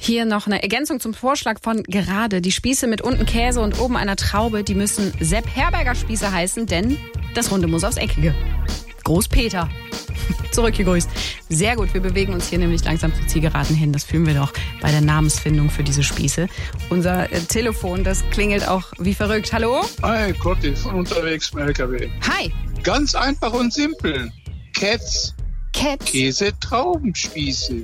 Hier noch eine Ergänzung zum Vorschlag von gerade. Die Spieße mit unten Käse und oben einer Traube, die müssen Sepp Herberger Spieße heißen, denn das Runde muss aufs Eckige. Groß-Peter. Zurückgegrüßt. Sehr gut, wir bewegen uns hier nämlich langsam zum Zielgeraden hin. Das fühlen wir doch bei der Namensfindung für diese Spieße. Unser Telefon, das klingelt auch wie verrückt. Hallo? Hi, Cotti von unterwegs im LKW. Hi. Ganz einfach und simpel. Cats. Cats. Käse-Traubenspieße.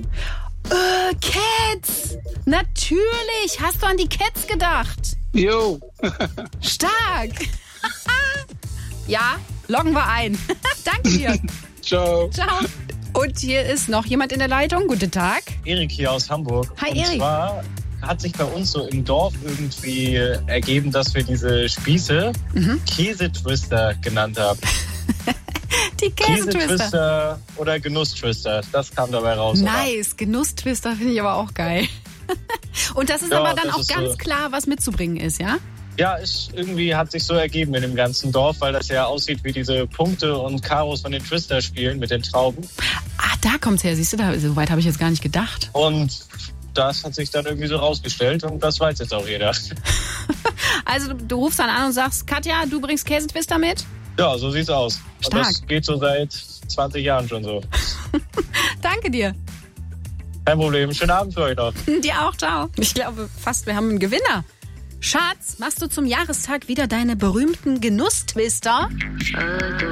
Cats. Natürlich. Hast du an die Cats gedacht? Jo. Stark. Ja, loggen wir ein. Danke dir. Ciao. Ciao. Und hier ist noch jemand in der Leitung. Guten Tag. Erik hier aus Hamburg. Hi, und Erik. zwar hat sich bei uns so im Dorf irgendwie ergeben, dass wir diese Spieße Käsetwister genannt haben. Die Käsetwister. Käsetwister oder Genusstwister, das kam dabei raus. Nice, Genusstwister finde ich aber auch geil. Und das ist Ja, aber dann das auch ist ganz so. klar, was mitzubringen ist, ja? Ja, irgendwie hat sich so ergeben in dem ganzen Dorf, weil das ja aussieht wie diese Punkte und Karos von den Twister-Spielen mit den Trauben. Ah, da kommt's her, siehst du, so weit habe ich jetzt gar nicht gedacht. Und das hat sich dann irgendwie so rausgestellt und das weiß jetzt auch jeder. Also du rufst dann an und sagst, Katja, du bringst Käsetwister mit? Ja, so sieht's aus. Stark. Und das geht so seit 20 Jahren schon so. Danke dir. Kein Problem. Schönen Abend für euch noch. Dir auch, ciao. Ich glaube fast, wir haben einen Gewinner. Schatz, machst du zum Jahrestag wieder deine berühmten Genusstwister?